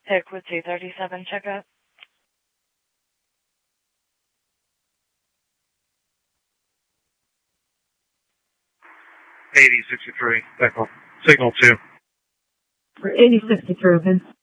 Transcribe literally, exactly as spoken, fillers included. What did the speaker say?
Pick with two thirty-seven checkup. eighty sixty-three, Echo. Signal two. For eighty sixty-three, Vince.